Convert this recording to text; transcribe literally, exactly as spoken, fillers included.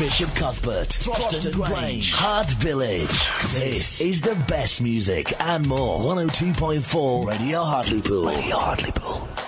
Bishop Cuthbert, Froston Grange, Hart Village. This is the best music and more. one oh two point four Radio Hartlepool. Radio Hartlepool.